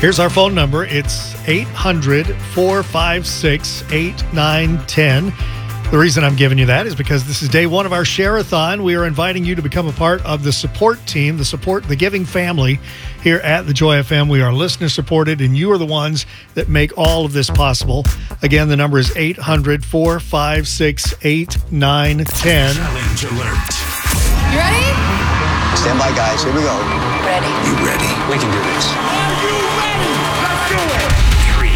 Here's our phone number. It's 800-456-8910. The reason I'm giving you that is because this is day one of our Share-a-thon. We are inviting you to become a part of the support team, the giving family here at the Joy FM. We are listener supported, and you are the ones that make all of this possible. Again, the number is 800-456-8910. Challenge alert. You ready? Stand by, guys. Here we go. Ready. You ready? We can do this. Are you ready? Let's do it. 3,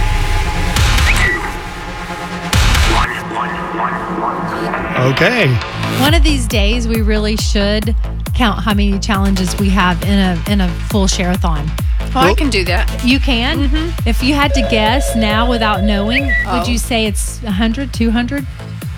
2, 1. Okay. One of these days, we really should count how many challenges we have in a full Share-a-thon. Oh, I can do that. You can? Mm-hmm. If you had to guess now without knowing, would you say it's 100, 200?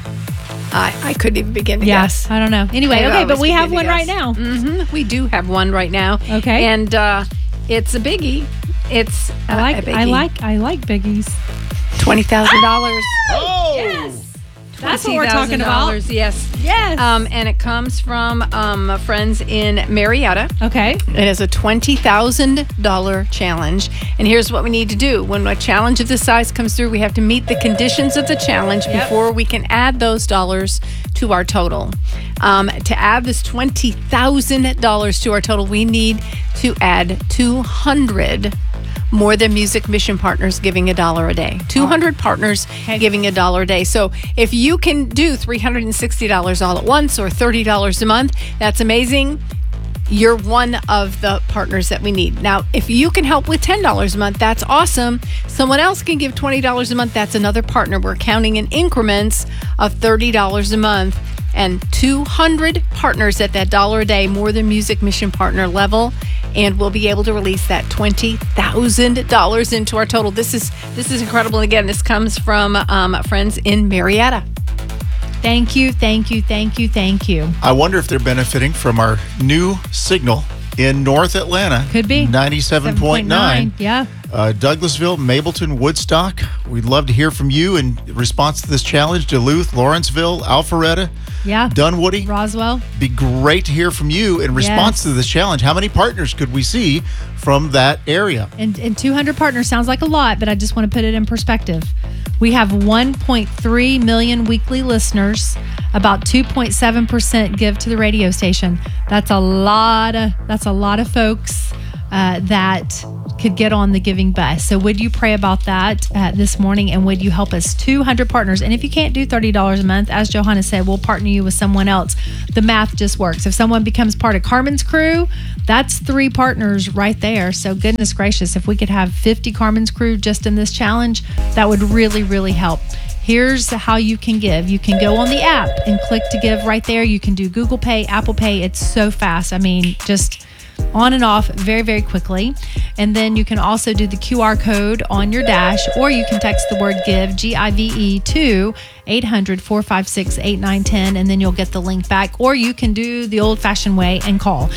I couldn't even begin to guess. I don't know. Anyway, I okay, but always we have begin to one right guess. now. Mm-hmm. We do have one right now. Okay. And it's a biggie. It's a biggie. I like biggies. $20,000. Oh! Yes. That's what we're talking about. $20,000, yes. Yes. And it comes from friends in Marietta. Okay. It is a $20,000 challenge. And here's what we need to do. When a challenge of this size comes through, we have to meet the conditions of the challenge before we can add those dollars to our total. To add this $20,000 to our total, we need to add 200 More Than Music Mission partners giving $1 a day. 200 partners giving $1 a day. So if you can do $360 all at once or $30 a month, that's amazing. You're one of the partners that we need. Now, if you can help with $10 a month, that's awesome. Someone else can give $20 a month. That's another partner. We're counting in increments of $30 a month. And 200 partners at that $1 a day More Than Music Mission partner level, and we'll be able to release that $20,000 into our total. This is incredible. And again, this comes from friends in Marietta. Thank you, thank you, thank you, thank you. I wonder if they're benefiting from our new signal in North Atlanta. Could be. 97.9. Yeah. Douglasville, Mableton, Woodstock. We'd love to hear from you in response to this challenge. Duluth, Lawrenceville, Alpharetta, Yeah. Dunwoody. Roswell. Be great to hear from you in response to this challenge. How many partners could we see from that area? And 200 partners sounds like a lot, but I just want to put it in perspective. We have 1.3 million weekly listeners. About 2.7% give to the radio station. That's a lot of folks that could get on the giving bus. So would you pray about that this morning, and would you help us 200 partners? And if you can't do $30 a month, as Johanna said, we'll partner you with someone else. The math just works. If someone becomes part of Carmen's crew, that's 3 partners right there. So goodness gracious, if we could have 50 Carmen's crew just in this challenge, that would really, really help. Here's how you can give. You can go on the app and click to give right there. You can do Google Pay, Apple Pay. It's so fast. I mean, just on and off very, very quickly. And then you can also do the QR code on your dash, or you can text the word GIVE, G-I-V-E, to 800-456-8910, and then you'll get the link back. Or you can do the old-fashioned way and call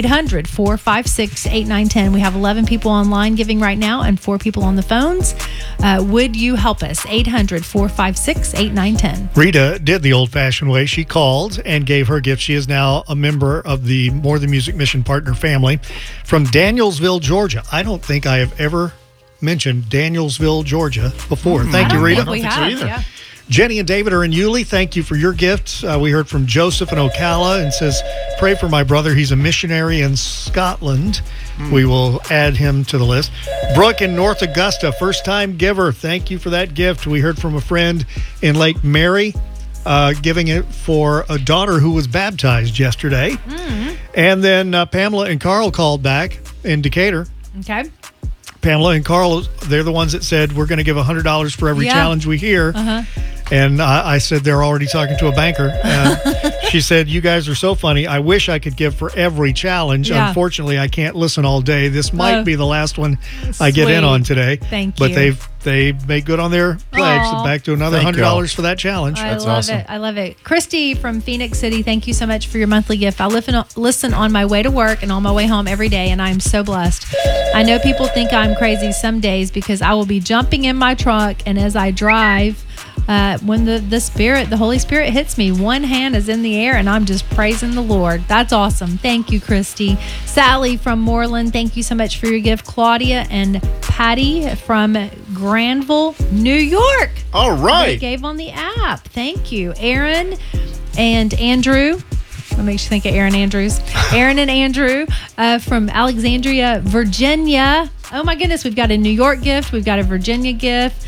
800-456-8910. We have 11 people online giving right now and 4 people on the phones. Would you help us? 800-456-8910. Rita did the old-fashioned way. She called and gave her gift. She is now a member of the More Than Music Mission partner family from Danielsville, Georgia. I don't think I have ever mentioned Danielsville, Georgia before. Thank you, Rita. I don't think we have. either. Yeah. Jenny and David are in Yulee. Thank you for your gift. We heard from Joseph in Ocala and says, pray for my brother. He's a missionary in Scotland. We will add him to the list. Brooke in North Augusta, first-time giver. Thank you for that gift. We heard from a friend in Lake Mary, giving it for a daughter who was baptized yesterday. And then Pamela and Carl called back in Decatur. Okay. Pamela and Carl, they're the ones that said, we're going to give $100 for every challenge we hear. And I said, they're already talking to a banker. She said, you guys are so funny. I wish I could give for every challenge. Yeah. Unfortunately, I can't listen all day. This might be the last one I get Sweet. in on today. Thank but you. they made good on their pledge. Aw. Back to another Thank $100 y'all. for that challenge. I That's love awesome. it. I love it. Christy from Phoenix City, thank you so much for your monthly gift. I listen on my way to work and on my way home every day, and I'm so blessed. I know people think I'm crazy some days because I will be jumping in my truck, and as I drive when the Holy Spirit hits me, one hand is in the air and I'm just praising the Lord. That's awesome. Thank you, Christy. Sally from Moreland, thank you so much for your gift. Claudia and Patty from Granville, New York. All right. They gave on the app. Thank you. Aaron and Andrew. What makes you think of Aaron Andrews? Aaron and Andrew from Alexandria, Virginia. Oh my goodness, we've got a New York gift. We've got a Virginia gift.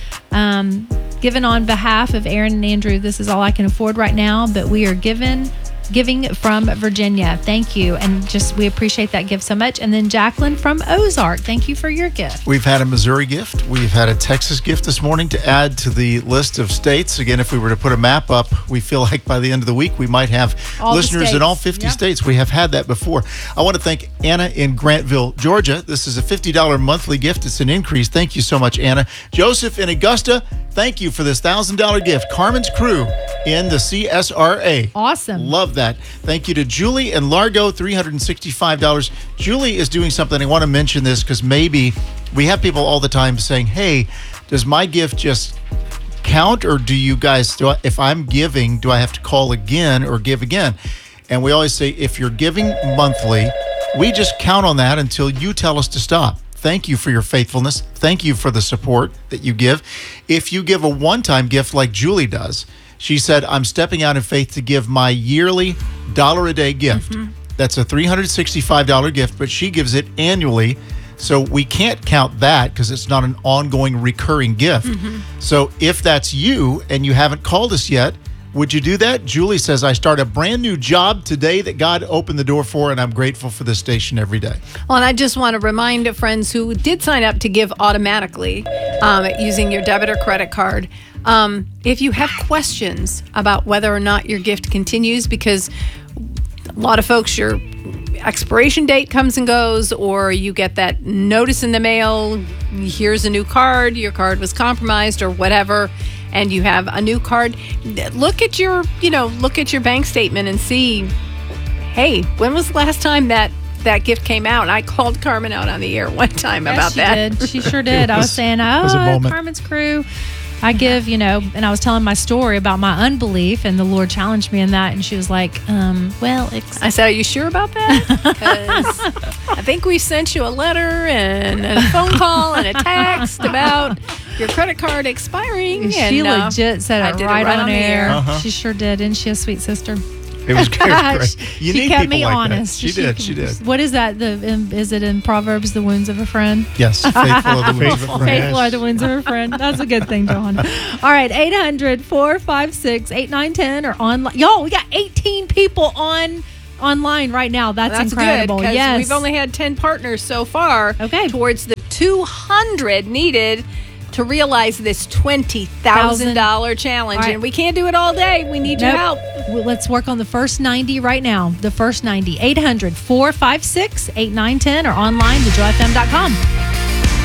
Given on behalf of Aaron and Andrew. This is all I can afford right now, but we are giving from Virginia. Thank you. And we appreciate that gift so much. And then Jacqueline from Ozark. Thank you for your gift. We've had a Missouri gift. We've had a Texas gift this morning to add to the list of states. Again, if we were to put a map up, we feel like by the end of the week, we might have all listeners in all 50 Yep. states. We have had that before. I want to thank Anna in Grantville, Georgia. This is a $50 monthly gift. It's an increase. Thank you so much, Anna. Joseph in Augusta, thank you for this $1,000 gift. Carmen's Crew in the CSRA. Awesome. Love that. Thank you to Julie and Largo, $365. Julie is doing something. I want to mention this because maybe we have people all the time saying, hey, does my gift just count, or do you guys, if I'm giving, do I have to call again or give again? And we always say, if you're giving monthly, we just count on that until you tell us to stop. Thank you for your faithfulness. Thank you for the support that you give. If you give a one-time gift like Julie does, she said, I'm stepping out in faith to give my yearly $1-a-day gift. That's a $365 gift, but she gives it annually. So we can't count that because it's not an ongoing recurring gift. So if that's you and you haven't called us yet, would you do that? Julie says, I start a brand new job today that God opened the door for, and I'm grateful for this station every day. Well, and I just want to remind friends who did sign up to give automatically using your debit or credit card. If you have questions about whether or not your gift continues, because a lot of folks, your expiration date comes and goes, or you get that notice in the mail, here's a new card, your card was compromised or whatever, and you have a new card. Look at your bank statement and see, hey, when was the last time that gift came out? I called Carmen out on the air one time about that. She sure did. I was saying, was a moment. Carmen's Crew. I give, and I was telling my story about my unbelief, and the Lord challenged me in that, and she was like, I said, are you sure about that? Because I think we sent you a letter and a phone call and a text about your credit card expiring. She legit said I it did right on air. Uh-huh. She sure did. Isn't she a sweet sister? It was great. You she need kept people me like honest. that. She did. What is that? Is it in Proverbs, the wounds of a friend? Yes, faithful are the wounds of a friend. Faithful are the wounds of a friend. That's a good thing, John. All right, 800-456-8910 or online. Y'all, we got 18 people online right now. That's incredible. Good, yes. we've only had 10 partners so far. Okay. Towards the 200 needed to realize this $20,000 challenge. Right. And we can't do it all day. We need your help. Well, let's work on the first 90 right now. The first 90. 800-456-8910 or online to joyfm.com.